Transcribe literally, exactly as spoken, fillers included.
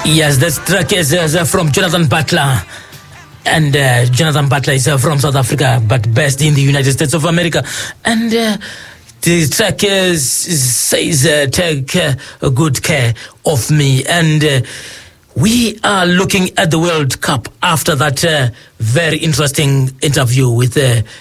Yes, this track is uh, from Jonathan Butler. And uh, Jonathan Butler is uh, from South Africa, but based in the United States of America. And uh, the track is, says, uh, take uh, good care of me. And uh, we are looking at the World Cup after that uh, very interesting interview with uh,